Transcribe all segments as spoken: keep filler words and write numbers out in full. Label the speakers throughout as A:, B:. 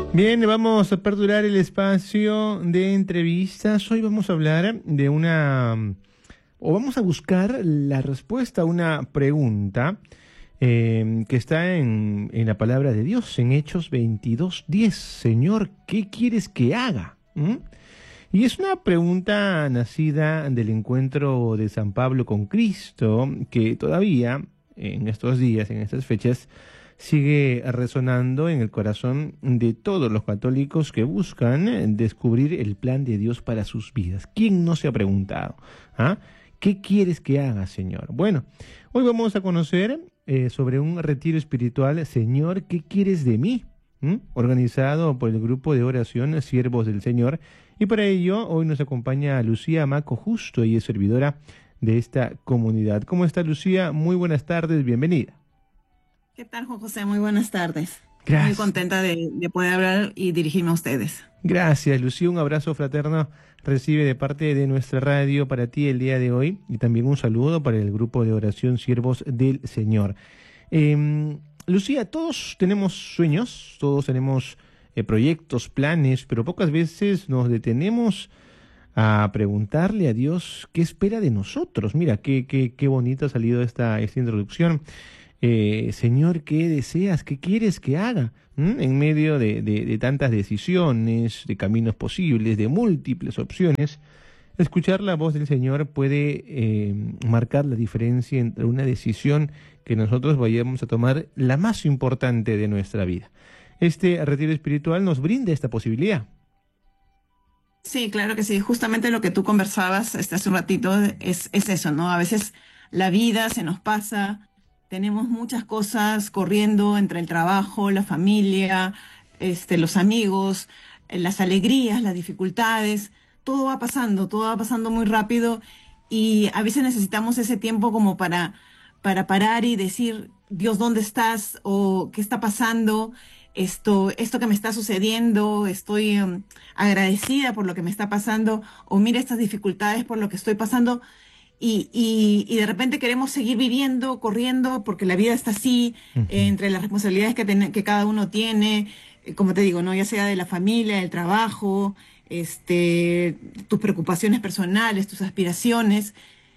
A: Bien, vamos a aperturar el espacio de entrevistas. Hoy vamos a hablar de una, o vamos a buscar la respuesta a una pregunta eh, que está en, en la palabra de Dios, en Hechos veintidós diez. Señor, ¿qué quieres que haga? ¿Mm? Y es una pregunta nacida del encuentro de San Pablo con Cristo, que todavía, en estos días, en estas fechas, sigue resonando en el corazón de todos los católicos que buscan descubrir el plan de Dios para sus vidas. ¿Quién no se ha preguntado? ¿Ah? ¿Qué quieres que haga, Señor? Bueno, hoy vamos a conocer eh, sobre un retiro espiritual, Señor, ¿qué quieres de mí? ¿Mm? Organizado por el grupo de oración Siervos del Señor. Y para ello, hoy nos acompaña Lucía Maco Justo, y es servidora de esta comunidad. ¿Cómo está, Lucía? Muy buenas tardes, bienvenida.
B: ¿Qué tal, Juan José? Muy buenas tardes.
A: Gracias.
B: Muy contenta de, de poder hablar y dirigirme a ustedes.
A: Gracias, Lucía. Un abrazo fraterno recibe de parte de nuestra radio para ti el día de hoy, y también un saludo para el grupo de oración Siervos del Señor. Eh, Lucía, todos tenemos sueños, todos tenemos eh, proyectos, planes, pero pocas veces nos detenemos a preguntarle a Dios qué espera de nosotros. Mira, qué, qué, qué bonita ha salido esta, esta introducción. Eh, Señor, ¿qué deseas? ¿Qué quieres que haga? ¿Mm? En medio de, de, de tantas decisiones, de caminos posibles, de múltiples opciones, escuchar la voz del Señor puede eh, marcar la diferencia entre una decisión que nosotros vayamos a tomar, la más importante de nuestra vida. Este retiro espiritual nos brinda esta posibilidad.
B: Sí, claro que sí. Justamente lo que tú conversabas este, hace un ratito es, es eso, ¿no? A veces la vida se nos pasa. Tenemos muchas cosas corriendo entre el trabajo, la familia, este, los amigos, las alegrías, las dificultades. Todo va pasando, todo va pasando muy rápido, y a veces necesitamos ese tiempo como para, para parar y decir, Dios, ¿dónde estás? O ¿qué está pasando? Esto, esto que me está sucediendo, estoy um, agradecida por lo que me está pasando, o mira estas dificultades por lo que estoy pasando. Y, y, y de repente queremos seguir viviendo, corriendo, porque la vida está así,
A: Uh-huh.
B: eh, entre las responsabilidades que, ten, que cada uno tiene, eh, como te digo, ¿no? Ya sea de la familia, del trabajo, este, tus preocupaciones personales, tus aspiraciones,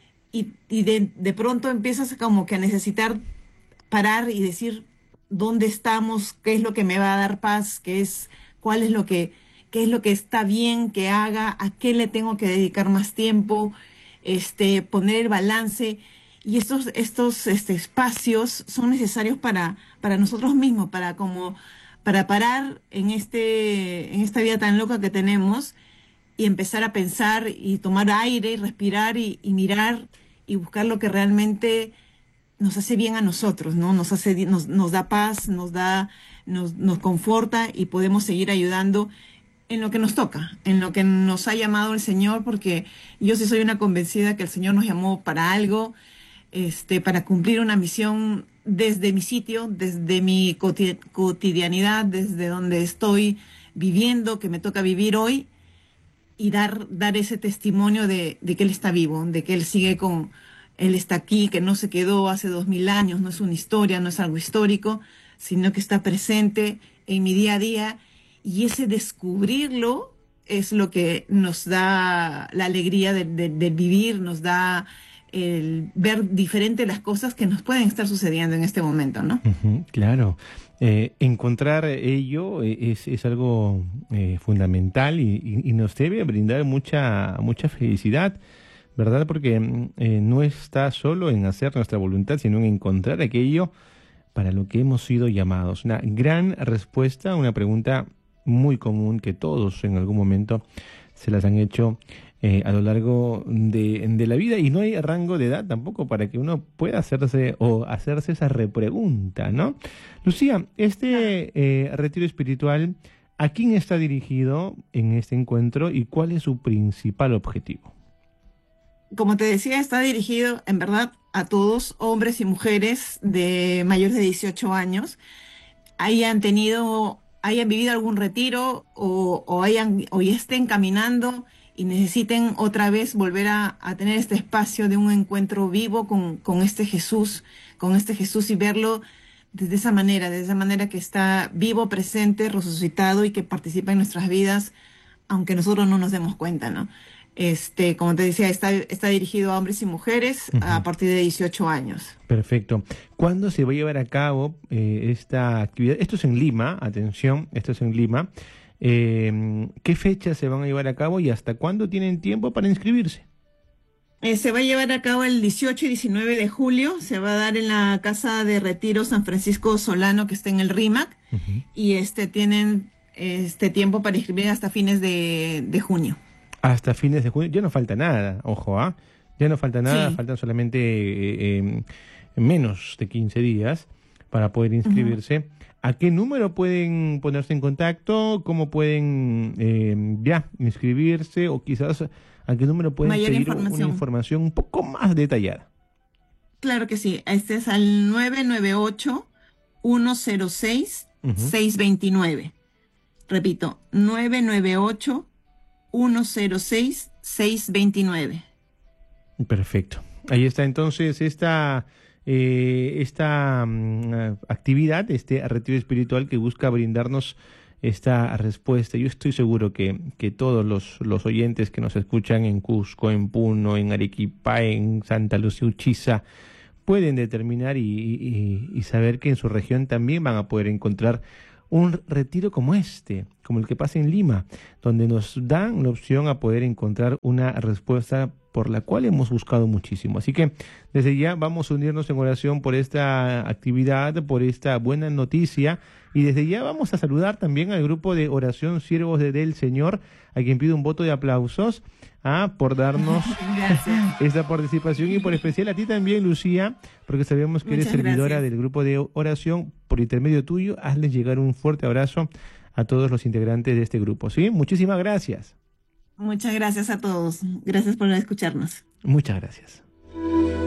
B: y, y de, de pronto empiezas como que a necesitar parar y decir dónde estamos, qué es lo que me va a dar paz, qué es, cuál es lo que, qué es lo que está bien que haga, a qué le tengo que dedicar más tiempo. Este, poner el balance, y estos, estos este, espacios son necesarios para, para nosotros mismos, para como, para parar en este, en esta vida tan loca que tenemos, y empezar a pensar y tomar aire y respirar y, y mirar y buscar lo que realmente nos hace bien a nosotros, ¿no? Nos hace, nos, nos da paz, nos da, nos, nos conforta, y podemos seguir ayudando en lo que nos toca, en lo que nos ha llamado el Señor, porque yo sí soy una convencida que el Señor nos llamó para algo, este, para cumplir una misión desde mi sitio, desde mi cotidianidad, desde donde estoy viviendo, que me toca vivir hoy, y dar, dar ese testimonio de, de que Él está vivo, de que Él sigue con, Él está aquí, que no se quedó hace dos mil años, no es una historia, no es algo histórico, sino que está presente en mi día a día. Y ese descubrirlo es lo que nos da la alegría de, de, de vivir, nos da el ver diferente las cosas que nos pueden estar sucediendo en este momento, ¿no?
A: Uh-huh, claro. Eh, encontrar ello es, es algo eh, fundamental, y, y, y nos debe brindar mucha, mucha felicidad, ¿verdad? Porque eh, no está solo en hacer nuestra voluntad, sino en encontrar aquello para lo que hemos sido llamados. Una gran respuesta a una pregunta muy común que todos en algún momento se las han hecho eh, a lo largo de, de la vida, y no hay rango de edad tampoco para que uno pueda hacerse o hacerse esa repregunta, ¿no? Lucía, este eh, retiro espiritual, ¿a quién está dirigido en este encuentro y cuál es su principal objetivo?
B: Como te decía, está dirigido en verdad a todos, hombres y mujeres de mayores de dieciocho años, hayan tenido, hayan vivido algún retiro, o, o, hayan, o ya estén caminando y necesiten otra vez volver a, a tener este espacio de un encuentro vivo con, con este Jesús, con este Jesús, y verlo de esa manera, de esa manera que está vivo, presente, resucitado y que participa en nuestras vidas, aunque nosotros no nos demos cuenta, ¿no? Este, como te decía, está, está dirigido a hombres y mujeres
A: Uh-huh.
B: a partir de dieciocho años.
A: Perfecto. ¿Cuándo se va a llevar a cabo eh, esta actividad? Esto es en Lima, atención, esto es en Lima. Eh, ¿Qué fechas se van a llevar a cabo y hasta cuándo tienen tiempo para inscribirse?
B: Eh, se va a llevar a cabo el dieciocho y diecinueve de julio, se va a dar en la Casa de Retiro San Francisco Solano, que está en el RIMAC,
A: Uh-huh.
B: y este tienen este tiempo para inscribir hasta fines de, de junio.
A: Hasta fines de junio. Ya no falta nada, ojo, ¿ah? Ya no falta nada,
B: Sí.
A: faltan solamente eh, eh, menos de quince días para poder inscribirse. Uh-huh. ¿A qué número pueden ponerse en contacto? ¿Cómo pueden eh, ya inscribirse? O quizás a qué número pueden
B: Mayor
A: pedir
B: información.
A: una información un poco más detallada.
B: Claro que sí. Este es al nueve nueve ocho, uno cero seis,
A: Uh-huh.
B: seis dos nueve. Repito, nueve nueve ocho, uno cero seis, seis dos nueve.
A: Perfecto. Ahí está entonces esta, eh, esta um, actividad, este retiro espiritual que busca brindarnos esta respuesta. Yo estoy seguro que, que todos los, los oyentes que nos escuchan en Cusco, en Puno, en Arequipa, en Santa Lucía, Uchiza, pueden determinar y, y, y saber que en su región también van a poder encontrar un retiro como este, como el que pasa en Lima, donde nos dan la opción a poder encontrar una respuesta por la cual hemos buscado muchísimo. Así que desde ya vamos a unirnos en oración por esta actividad, por esta buena noticia, y desde ya vamos a saludar también al grupo de oración Siervos de del Señor, a quien pido un voto de aplausos ah, por darnos
B: Gracias.
A: esta participación, y por especial a ti también, Lucía, porque sabemos que
B: Muchas
A: eres servidora
B: gracias.
A: del grupo de oración. Por intermedio tuyo, hazles llegar un fuerte abrazo a todos los integrantes de este grupo. ¿Sí? Muchísimas gracias.
B: Muchas gracias a todos. Gracias por escucharnos.
A: Muchas gracias.